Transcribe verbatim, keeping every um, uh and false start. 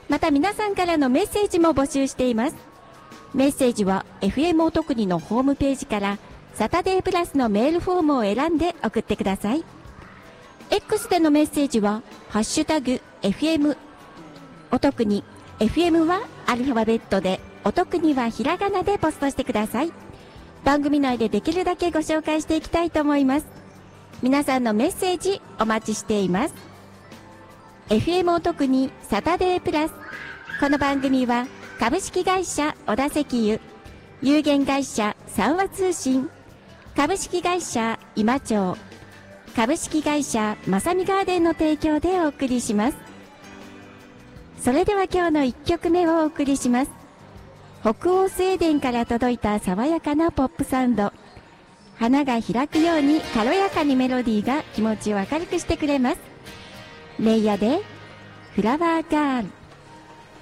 また皆さんからのメッセージも募集しています。メッセージは エフエム おとくにのホームページからサタデープラスのメールフォームを選んで送ってください。X でのメッセージはハッシュタグ エフエム おとくに、 エフエム はアルファベットで、おとくにはひらがなでポストしてください。番組内でできるだけご紹介していきたいと思います。皆さんのメッセージお待ちしています。 エフエム おとくにサタデープラス、この番組は株式会社小田石油、有限会社三和通信、株式会社今町、株式会社まさみガーデンの提供でお送りします。それでは今日のいっきょくめをお送りします。北欧スウェーデンから届いた爽やかなポップサウンド、花が開くように軽やかにメロディーが気持ちを明るくしてくれます。レイヤでフラワーガール。